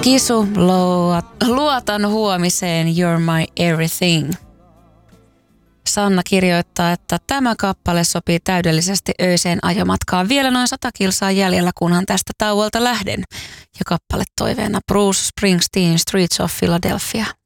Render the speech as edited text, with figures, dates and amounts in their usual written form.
Kisu, luotan huomiseen, you're my everything. Sanna kirjoittaa, että tämä kappale sopii täydellisesti öiseen ajomatkaan. Vielä noin 100 kilsaa jäljellä, kunhan tästä tauolta lähden. Ja kappale toiveena Bruce Springsteen, Streets of Philadelphia.